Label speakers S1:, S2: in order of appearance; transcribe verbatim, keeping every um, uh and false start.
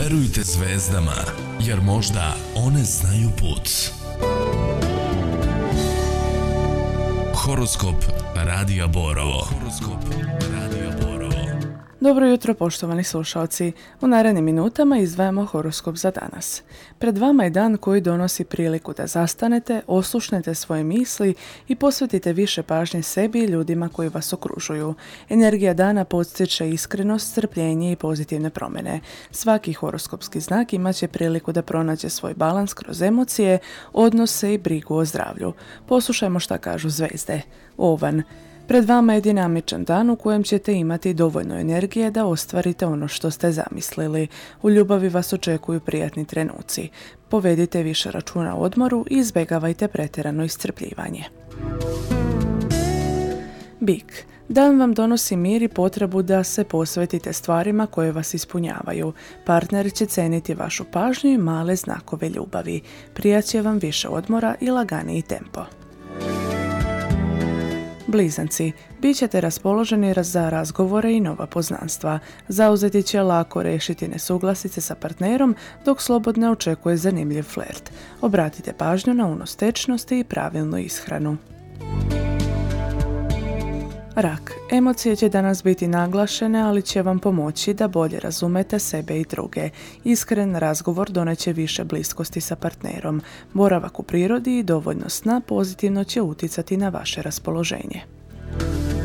S1: Verujte zvezdama, jer možda one znaju put. Horoskop Radija Borovo. Horoskop Radija Borovo.
S2: Dobro jutro, poštovani slušalci. U narednim minutama izdvajamo horoskop za danas. Pred vama je dan koji donosi priliku da zastanete, oslušnete svoje misli i posvetite više pažnje sebi i ljudima koji vas okružuju. Energija dana podstiče iskrenost, strpljenje i pozitivne promjene. Svaki horoskopski znak imat će priliku da pronađe svoj balans kroz emocije, odnose i brigu o zdravlju. Poslušajmo šta kažu zvezde. Ovan. Pred vama je dinamičan dan u kojem ćete imati dovoljno energije da ostvarite ono što ste zamislili. U ljubavi vas očekuju prijatni trenuci. Povedite više računa o odmoru i izbjegavajte pretjerano iscrpljivanje. Bik. Dan vam donosi mir i potrebu da se posvetite stvarima koje vas ispunjavaju. Partner će ceniti vašu pažnju i male znakove ljubavi. Prijat će vam više odmora i laganiji tempo. Blizanci, bit ćete raspoloženi za razgovore i nova poznanstva. Zauzeti će lako rešiti nesuglasice sa partnerom, dok slobodne očekuje zanimljiv flert. Obratite pažnju na unos tečnosti i pravilnu ishranu. Rak. Emocije će danas biti naglašene, ali će vam pomoći da bolje razumete sebe i druge. Iskren razgovor doneće više bliskosti sa partnerom. Boravak u prirodi i dovoljno sna pozitivno će utjecati na vaše raspoloženje.